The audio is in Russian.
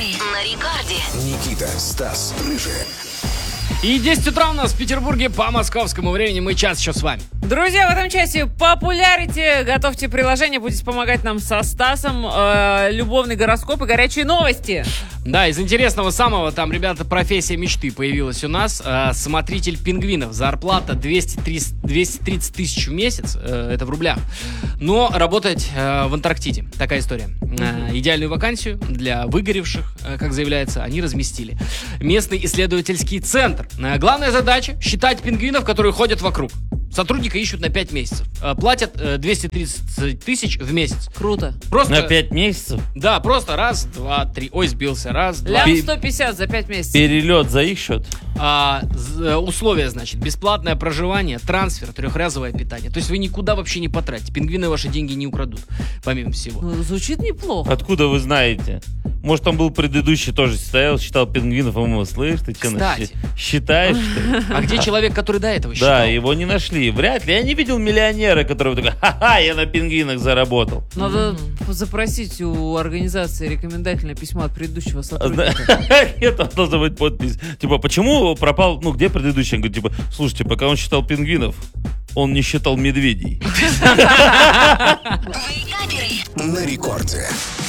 на рекорде. Никита, Стас, Рыжий. И 10 утра у нас в Петербурге по московскому времени. Мы час еще с вами. Друзья, в этом часе Popularity. Готовьте приложение, будете помогать нам со Стасом. Любовный гороскоп и горячие новости. Да, из интересного самого, там, ребята, профессия мечты появилась у нас. Смотритель пингвинов. Зарплата 230 тысяч в месяц. Это в рублях. Но работать в Антарктиде. Такая история. Идеальную вакансию для выгоревших, как заявляется, они разместили. Местный исследовательский центр. Главная задача — считать пингвинов, которые ходят вокруг. Сотрудника ищут на 5 месяцев. Платят 230 тысяч в месяц. Круто. Просто, На 5 месяцев? Да, просто раз, два, три. Ой, сбился. Раз, два. Лям 150 за 5 месяцев. Перелет за их счет? Условия, значит, бесплатное проживание, трансфер, трехразовое питание. То есть вы никуда вообще не потратите. Пингвины ваши деньги не украдут, помимо всего. Ну, звучит неплохо. Откуда вы знаете? Может, там был предыдущий, тоже стоял, считал пингвинов, а ему, слышь, ты что, Кстати. считаешь, что ли? А где человек, который до этого считал? Да, его не нашли. Вряд ли. Я не видел миллионера, который такой: ха-ха, я на пингвинах заработал. Надо запросить у организации рекомендательное письмо от предыдущего сотрудника. Нет, там должна быть подпись. Типа, почему пропал, где предыдущий? Он говорит, типа, слушайте, пока он считал пингвинов, он не считал медведей. Вейкаперы. На рекорде.